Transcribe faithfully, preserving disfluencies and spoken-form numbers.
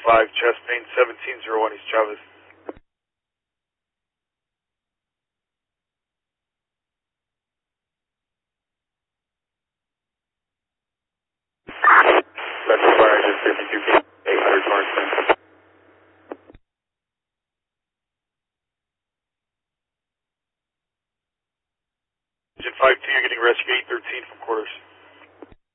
five, chest pain, seventeen zero one, East Chavez. That's fire, just fifty-two feet, eight hundred Marston. Engine five two, you're getting rescue eight thirteen from quarters.